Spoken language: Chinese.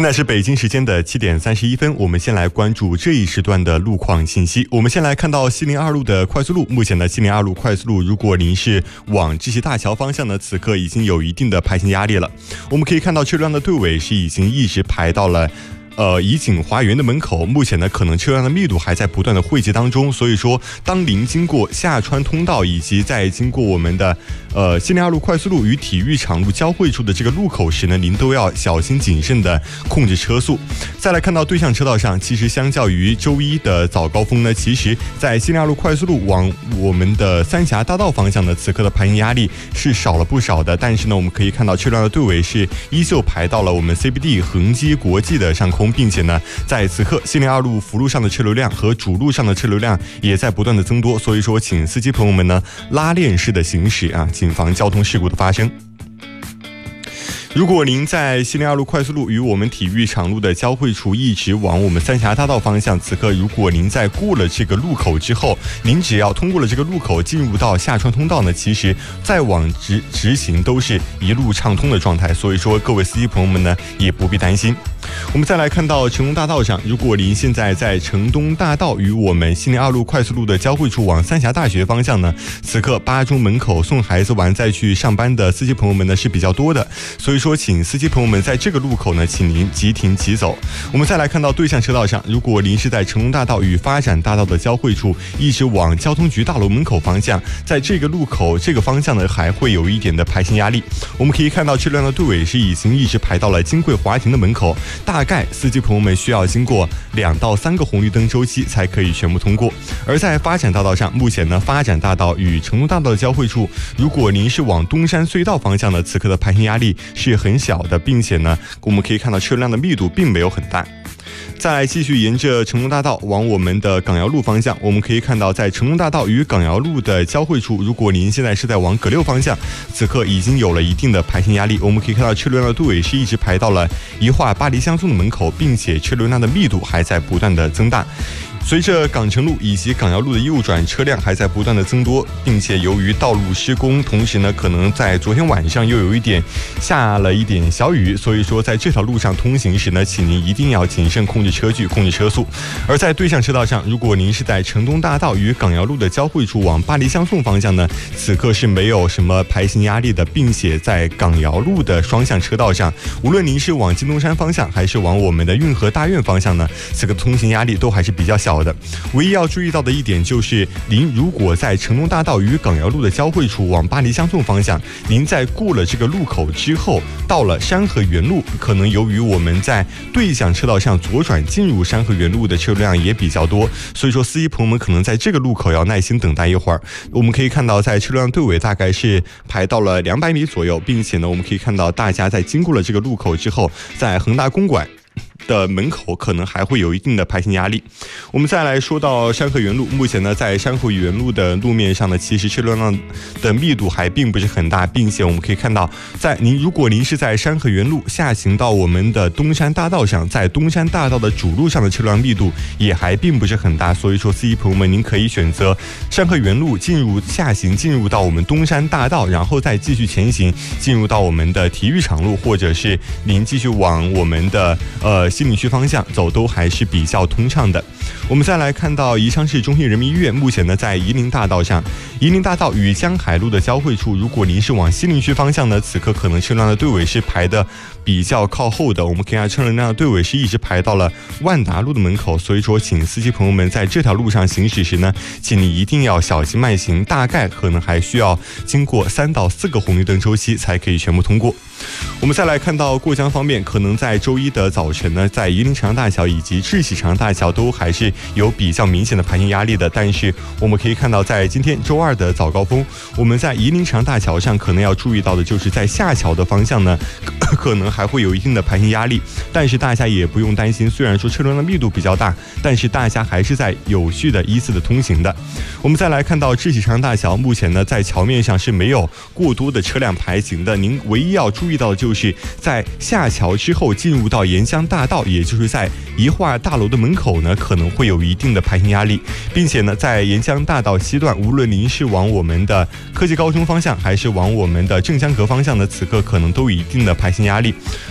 现在是北京时间的7点31分，我们先来关注这一时段的路况信息。我们先来看到西宁2路的快速路，目前的西宁2路快速路，如果您是往知悉大桥方向呢，此刻已经有一定的排行压力了。我们可以看到车辆的队尾是已经一直排到了怡景花园的门口，目前呢可能车辆的密度还在不断的汇集当中，所以说当您经过下川通道以及在经过我们的西宁2路快速路与体育场路交汇处的这个路口时呢，您都要小心谨慎的控制车速。再来看到对向车道上，其实相较于周一的早高峰呢，其实在西宁2路快速路往我们的三峡大道方向呢，此刻的排行压力是少了不少的，但是呢我们可以看到车辆的队尾是依旧排到了我们 CBD 恒基国际的上空，并且呢在此刻西宁2路辅路上的车流量和主路上的车流量也在不断的增多，所以说请司机朋友们呢拉链式的行驶啊，谨防交通事故的发生。如果您在西宁2路快速路与我们体育场路的交汇处一直往我们三峡大道方向，此刻如果您在过了这个路口之后，您只要通过了这个路口进入到下川通道呢，其实再往直行都是一路畅通的状态，所以说各位司机朋友们呢也不必担心。我们再来看到成东大道上，如果您现在在成东大道与我们西宁2路快速路的交汇处往三峡大学方向呢，此刻8中门口送孩子完再去上班的司机朋友们呢是比较多的，所以说请司机朋友们在这个路口呢请您即停即走。我们再来看到对向车道上，如果您是在成东大道与发展大道的交汇处一直往交通局大楼门口方向，在这个路口这个方向呢还会有一点的排行压力。我们可以看到车辆的队尾是已经一直排到了金桂华庭的门口，大概司机朋友们需要经过2到3个红绿灯周期才可以全部通过。而在发展大道上，目前呢发展大道与成东大道的交汇处，如果您是往东山隧道方向呢，此刻的排行压力是很小的，并且呢我们可以看到车辆的密度并没有很大。再来继续沿着成东大道往我们的港瑶路方向，我们可以看到在成东大道与港瑶路的交汇处，如果您现在是在往葛六方向，此刻已经有了一定的排行压力。我们可以看到车流量的队尾是一直排到了一化巴黎乡村的门口，并且车流量的密度还在不断的增大。随着港城路以及港瑶路的右转车辆还在不断的增多，并且由于道路施工，同时呢可能在昨天晚上又有一点下了一点小雨，所以说在这条路上通行时呢，请您一定要谨慎控制车距，控制车速。而在对向车道上，如果您是在城东大道与港瑶路的交汇处往巴黎相送方向呢，此刻是没有什么排行压力的，并且在港瑶路的双向车道上，无论您是往金东山方向还是往我们的运河大院方向呢，此个通行压力都还是比较小的。唯一要注意到的一点就是，您如果在成东大道与港瑶路的交汇处往巴黎相送方向，您在过了这个路口之后，到了山河园路，可能由于我们在对向车道上左转进入山河园路的车辆也比较多，所以说司机朋友们可能在这个路口要耐心等待一会儿。我们可以看到在车辆队尾大概是排到了200米左右，并且呢我们可以看到大家在经过了这个路口之后，在恒大公馆的门口可能还会有一定的排行压力。我们再来说到山河园路，目前呢在山河园路的路面上呢，其实车流量的密度还并不是很大，并且我们可以看到如果您是在山河园路下行到我们的东山大道上，在东山大道的主路上的车辆密度也还并不是很大，所以说司机朋友们您可以选择山河园路进入到我们东山大道，然后再继续前行进入到我们的体育场路，或者是您继续往我们的西宁区方向走，都还是比较通畅的。我们再来看到宜昌市中心人民医院，目前呢在夷陵大道上，夷陵大道与江海路的交汇处，如果您是往西宁区方向呢，此刻可能车辆的队尾是排的比较靠后的，我们可以看车辆的队尾是一直排到了万达路的门口，所以说请司机朋友们在这条路上行驶时呢，请你一定要小心慢行，大概可能还需要经过3到4个红绿灯周期才可以全部通过。我们再来看到过江方面，可能在周一的早晨呢，在夷陵长江大桥以及智喜长江大桥都还是有比较明显的排行压力的，但是我们可以看到在今天周二的早高峰，我们在夷陵长江大桥上可能要注意到的就是在下桥的方向呢可能还会有一定的排行压力，但是大家也不用担心，虽然说车流的密度比较大，但是大家还是在有序的依次的通行的。我们再来看到智喜长江大桥，目前呢在桥面上是没有过多的车辆排行的，您唯一要注意到的就是在下桥之后进入到沿江大道，也就是在宜化大楼的门口呢，可能会有一定的排行压力，并且呢在沿江大道西段，无论您是往我们的科技高中方向还是往我们的正江阁方向呢，此刻可能都有一定的排行压力。